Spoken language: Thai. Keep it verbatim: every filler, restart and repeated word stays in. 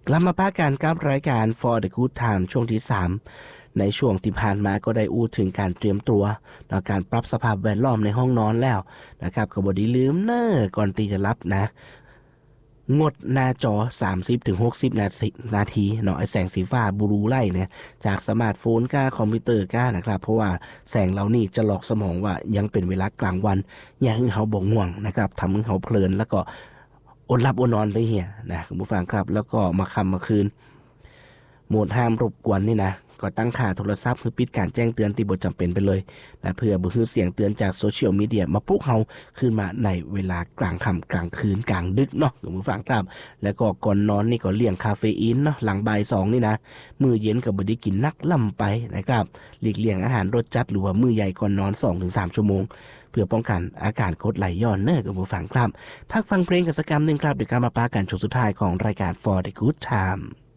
กลับมาป้าการกับรายการ For the Good Time ช่วงที่สามในช่วงที่ผ่านมาก็ได้อู้ถึงการเตรียมตัวและการปรับสภาพแวดล้อมในห้องนอนแล้วนะครับก็บ่ได้ลืมเน้อก่อนที่จะรับนะงดหน้าจอ สามสิบถึงหกสิบ นาทีนาทีเนาะไอ้แสงสีฟ้าบลูไลท์เนี่ยจากสมาร์ทโฟนก้าคอมพิวเตอร์ก้านะครับเพราะว่าแสงเหล่านี้จะหลอกสมองว่ายังเป็นเวลากลางวันอย่างให้เขาบ่ง่วงนะครับทำให้เขาเพลินแล้วก็อดหลับอดนอนไปเหี่ยนะคุณผู้ฟังครับแล้วก็มาค่ำมาคืนโหมดห้ามรบกวนนี่นะก็ตั้งค่าโทรศัพท์เพื่อปิดการแจ้งเตือนที่บ่จำเป็นไปเลยนะเพื่อบ่ให้เสียงเตือนจากโซเชียลมีเดียมาปลุกเฮาขึ้นมาในเวลากลางค่ำกลางคืนกลางดึกเนาะคุณผู้ฟังครับแล้วก็ก่อนนอนนี่ก็เลี่ยงคาเฟอีนเนาะหลังบ่ายสองนี่นะมื้อเย็นก็บ่ได้กินนักล่ำไปนะครับหลีกเลี่ยงอาหารรสจัดหรือว่ามื้อใหญ่ก่อนนอน สองถึงสาม ชั่วโมงเพื่อป้องกันอาการกรดไหลย้อนเน้อคุณผู้ฟังครับพักฟังเพลงกันสักกำนึงครับเดี๋ยวกลับมาปากันช่วงสุดท้ายของรายการ For the Good Time